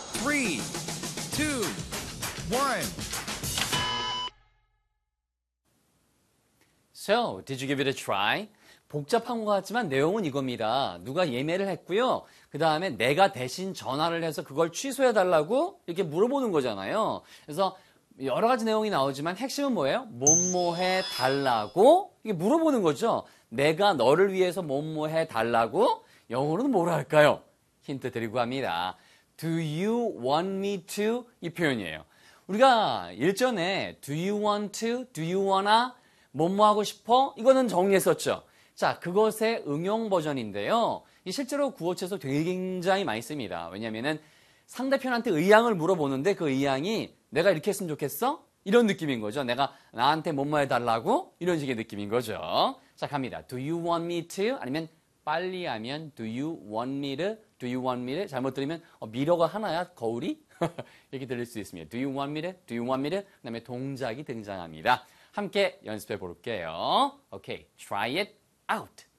3, 2, 1. So, did you give it a try? 복잡한 것 같지만 내용은 이겁니다. 누가 예매를 했고요. 그 다음에 내가 대신 전화를 해서 그걸 취소해달라고 이렇게 물어보는 거잖아요. 그래서 여러 가지 내용이 나오지만 핵심은 뭐예요? 뭐뭐 해달라고 이게 물어보는 거죠. 내가 너를 위해서 뭐뭐 해달라고 영어로는 뭐라 할까요? 힌트 드리고 합니다. Do you want me to? 이 표현이에요. 우리가 일전에 do you want to? Do you wanna? 뭐뭐 하고 싶어? 이거는 정리했었죠. 자, 그것의 응용 버전인데요. 이 실제로 구어체에서 굉장히 많이 씁니다. 왜냐면은 상대편한테 의향을 물어보는데 그 의향이 내가 이렇게 했으면 좋겠어? 이런 느낌인 거죠. 내가 나한테 뭐뭐 해달라고? 이런 식의 느낌인 거죠. 자, 갑니다. Do you want me to? 아니면 빨리 하면 Do you want me to? Do you want me to? 잘못 들으면 미러가 하나야? 거울이? 이렇게 들릴 수 있습니다. Do you want me to? Do you want me to? 그 다음에 동작이 등장합니다. 함께 연습해 볼게요. Okay, try it out.